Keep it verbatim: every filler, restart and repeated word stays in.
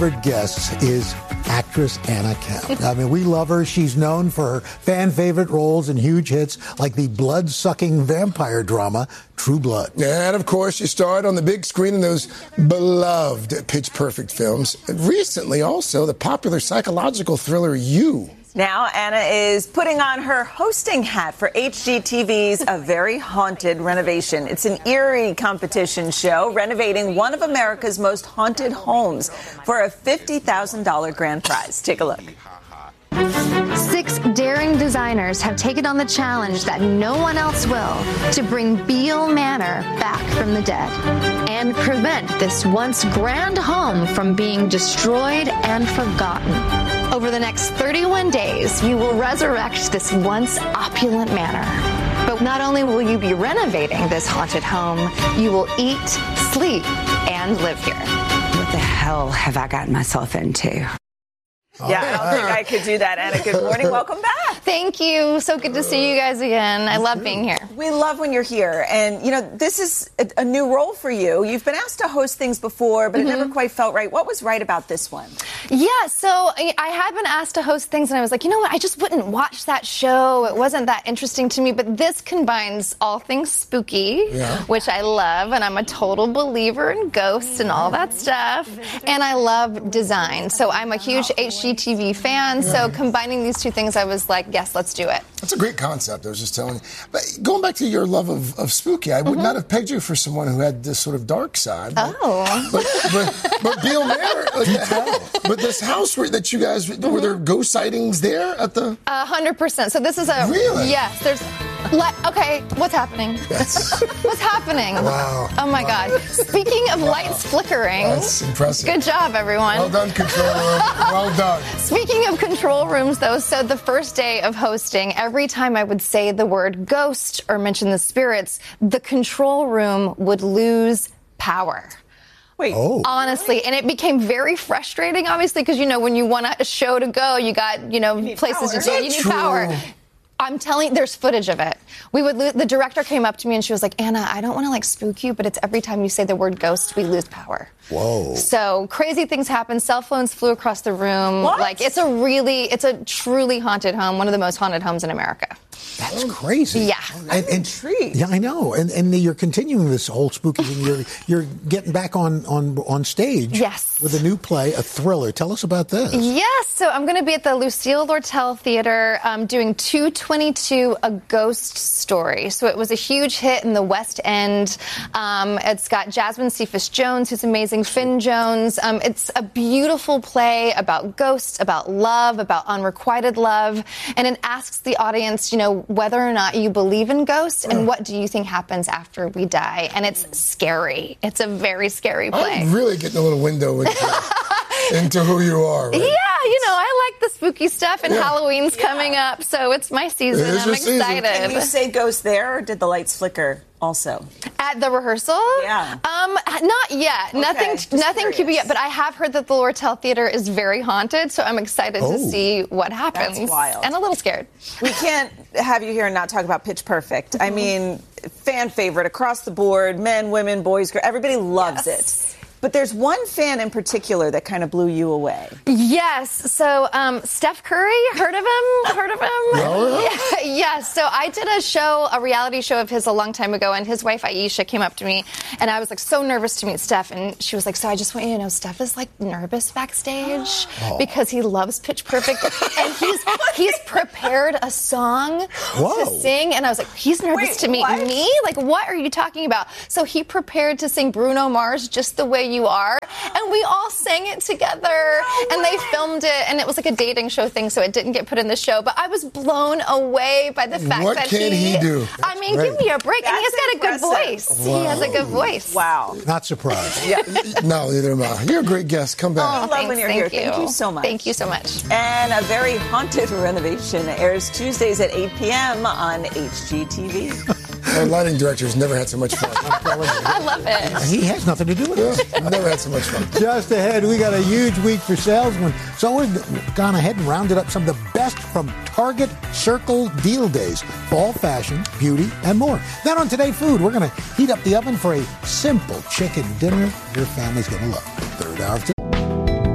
guest is actress Anna Camp. I mean, we love her. She's known for her fan-favorite roles in huge hits like the blood-sucking vampire drama True Blood. And, of course, she starred on the big screen in those beloved Pitch Perfect films. And recently, also, the popular psychological thriller You. Now, Anna is putting on her hosting hat for H G T V's A Very Haunted Renovation. It's an eerie competition show renovating one of America's most haunted homes for a fifty thousand dollars grand prize. Take a look. Six daring designers have taken on the challenge that no one else will to bring Beale Manor back from the dead and prevent this once grand home from being destroyed and forgotten. Over the next thirty-one days, you will resurrect this once opulent manor. But not only will you be renovating this haunted home, you will eat, sleep, and live here. What the hell have I gotten myself into? Yeah, I don't think I could do that, Anna. Good morning. Welcome back. Thank you. So good to see you guys again. I love being here. We love when you're here. And, you know, this is a, a new role for you. You've been asked to host things before, but mm-hmm. it never quite felt right. What was right about this one? Yeah, so I, I had been asked to host things, and I was like, you know what? I just wouldn't watch that show. It wasn't that interesting to me. But this combines all things spooky, yeah. which I love. And I'm a total believer in ghosts and all that stuff. And I love design. So I'm a huge H G T V fan, so combining these two things, I was like, yes, let's do it. That's a great concept, I was just telling you. But going back to your love of, of spooky, I would mm-hmm. not have pegged you for someone who had this sort of dark side. But, oh. But, but, but Beale Manor, like, but this house where, that you guys, mm-hmm. were there ghost sightings there at the... A hundred percent. So this is a... Really? Yes, there's... Li- okay, what's happening? Yes. What's happening? Wow. Oh, my wow. God. Speaking of wow. lights flickering... That's impressive. Good job, everyone. Well done, control room. Well done. Speaking of control rooms, though, so the first day of hosting, every time I would say the word ghost or mention the spirits, the control room would lose power. Wait. Oh. Honestly, and it became very frustrating, obviously, because, you know, when you want a show to go, you got, you know, you places power. to do. You need True. power. I'm telling, there's footage of it. We would, lo- the director came up to me and she was like, Anna, I don't want to like spook you, but it's every time you say the word ghost, we lose power. Whoa. So crazy things happen. Cell phones flew across the room. What? Like, it's a really, it's a truly haunted home, one of the most haunted homes in America. That's crazy. Yeah. And, and, intrigued. Yeah, I know. And and you're continuing this whole spooky thing. You're you're getting back on, on, on stage. Yes. With a new play, a thriller. Tell us about this. Yes. So I'm going to be at the Lucille Lortel Theater um, doing two twenty-two, A Ghost Story. So it was a huge hit in the West End. Um, it's got Jasmine Cephas Jones, who's amazing, Finn Jones. Um, it's a beautiful play about ghosts, about love, about unrequited love. And it asks the audience, you know, whether or not you believe in ghosts and what do you think happens after we die. And it's scary. It's a very scary play. I'm really getting a little window into, into who you are. Right? Yeah, you know, I like the spooky stuff, and yeah. Halloween's yeah. coming up, so it's my season. It is I'm your excited. season. Did you say ghost there, or did the lights flicker also? At the rehearsal? Yeah. Um, not yet. Okay, nothing just nothing curious. to be yet, but I have heard that the Lortel Theater is very haunted, so I'm excited Oh. to see what happens. That's wild. And a little scared. We can't have you here and not talk about Pitch Perfect. Mm-hmm. I mean, fan favorite across the board, men, women, boys, girls, everybody loves Yes. it. But there's one fan in particular that kind of blew you away. Yes. So, um, Steph Curry, heard of him? Heard of him? Oh, yeah. Yes. So I did a show, a reality show of his a long time ago, and his wife Aisha came up to me, and I was like so nervous to meet Steph, and she was like, so I just want you to know, Steph is like nervous backstage Oh. because he loves Pitch Perfect, and he's he's prepared a song Whoa. to sing, and I was like, he's nervous Wait, to meet what? me? Like, what are you talking about? So he prepared to sing Bruno Mars, Just the Way You Are, and we all sang it together, No and way. they filmed it, and it was like a dating show thing, so it didn't get put in the show, but I was blown away by the fact What that can he do? I mean, great. give me a break. And That's he's got a good impressive. voice. He has a good voice. Wow. Not surprised. Yeah. No, neither am I. You're a great guest. Come back. Oh, love thanks, when you're thank here. You. Thank you so much. Thank you so much. And A Very Haunted Renovation airs Tuesdays at eight p.m. on H G T V. Our lighting director's never had so much fun. I love it. He has nothing to do with it. Yeah, never had so much fun. Just ahead, we got a huge week for salesmen. So we've gone ahead and rounded up some of the best from Target Circle Deal Days. Fall fashion, beauty, and more. Then on Today Food, we're going to heat up the oven for a simple chicken dinner your family's going to love. Third hour of Today.